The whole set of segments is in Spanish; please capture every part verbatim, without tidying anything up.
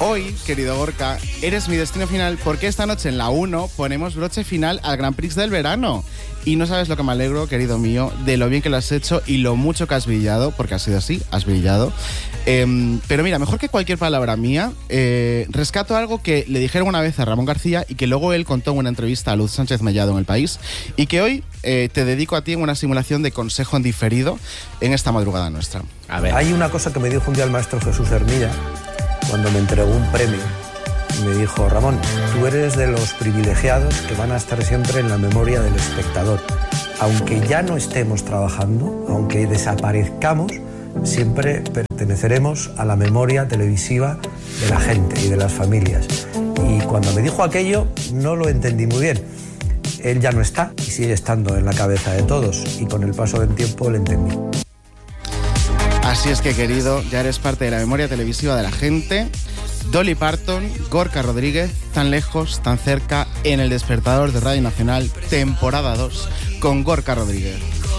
hoy, querido Gorka, eres mi destino final porque esta noche en la uno ponemos broche final al Grand Prix del verano. Y no sabes lo que me alegro, querido mío, de lo bien que lo has hecho y lo mucho que has brillado, porque ha sido así, has brillado. Eh, pero mira, mejor que cualquier palabra mía, eh, rescato algo que le dijeron una vez a Ramón García y que luego él contó en una entrevista a Luz Sánchez Mellado en El País, y que hoy eh, te dedico a ti en una simulación de consejo en diferido en esta madrugada nuestra. A ver. Hay una cosa que me dijo un día el maestro Jesús Hermida cuando me entregó un premio. Me dijo: Ramón, tú eres de los privilegiados que van a estar siempre en la memoria del espectador. Aunque ya no estemos trabajando, aunque desaparezcamos, siempre perteneceremos a la memoria televisiva de la gente y de las familias. Y cuando me dijo aquello, no lo entendí muy bien. Él ya no está y sigue estando en la cabeza de todos, y con el paso del tiempo lo entendí. Así es que, querido, ya eres parte de la memoria televisiva de la gente. Dolly Parton, Gorka Rodríguez, tan lejos, tan cerca, en El Despertador de Radio Nacional, temporada dos, con Gorka Rodríguez.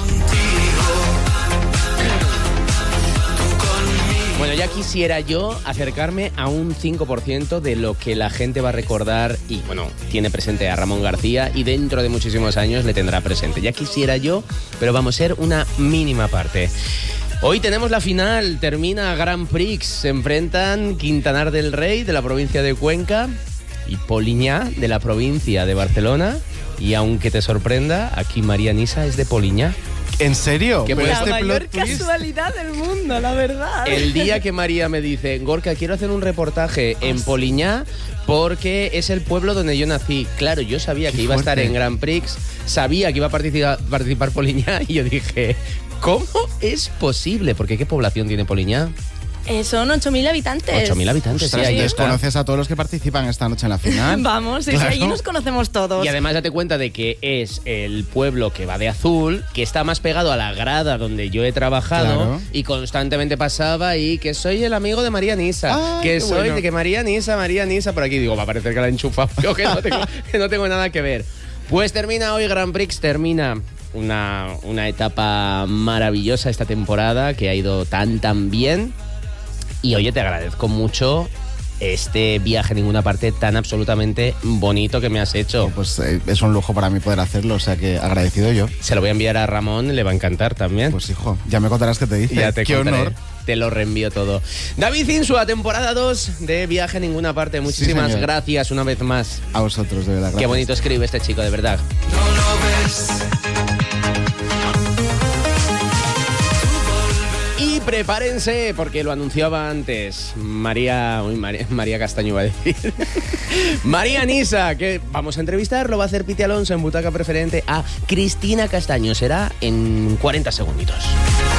Bueno, ya quisiera yo acercarme a un cinco por ciento de lo que la gente va a recordar y, bueno, tiene presente a Ramón García y dentro de muchísimos años le tendrá presente. Ya quisiera yo, pero vamos a ser una mínima parte. Hoy tenemos la final, termina Grand Prix, se enfrentan Quintanar del Rey de la provincia de Cuenca y Poliñá de la provincia de Barcelona, y aunque te sorprenda, aquí María Nisa es de Poliñá. ¿En serio? ¿Qué La este mayor casualidad del mundo, la verdad. El día que María me dice: Gorka, quiero hacer un reportaje en Poliñá porque es el pueblo donde yo nací. Claro, yo sabía que iba a estar en Grand Prix, sabía que iba a participar, participar Poliñá, y yo dije: ¿cómo es posible? Porque ¿qué población tiene Poliñá? Eh, son ocho mil habitantes. ocho mil habitantes, Ostras, sí, ahí entonces está. conoces a todos los que participan esta noche en la final. Vamos, sí, Claro. sí, allí nos conocemos todos. Y además date cuenta de que es el pueblo que va de azul, que está más pegado a la grada donde yo he trabajado, Claro. y constantemente pasaba y que soy el amigo de María Nisa, Ah, que qué soy bueno. de que María Nisa, María Nisa, por aquí digo, va a parecer que la he enchufado, yo que no tengo, que no tengo nada que ver. Pues termina hoy Grand Prix, termina una, una etapa maravillosa esta temporada que ha ido tan tan bien. Y oye, te agradezco mucho este viaje a ninguna parte tan absolutamente bonito que me has hecho. Pues eh, es un lujo para mí poder hacerlo, o sea que agradecido yo. Se lo voy a enviar a Ramón, le va a encantar también. Pues hijo, ya me contarás qué te dice. Ya te Qué contaré. honor. Te lo reenvío todo. David Insua, temporada dos de Viaje a Ninguna Parte. Muchísimas Sí, señor. gracias una vez más. A vosotros, de verdad. Gracias. Qué bonito escribe este chico, de verdad. No lo ves. Y prepárense, porque lo anunciaba antes María, uy, María, María Castaño iba a decir. María Nisa, que vamos a entrevistar, lo va a hacer Piti Alonso en Butaca Preferente a Cristina Castaño. Será en cuarenta segunditos.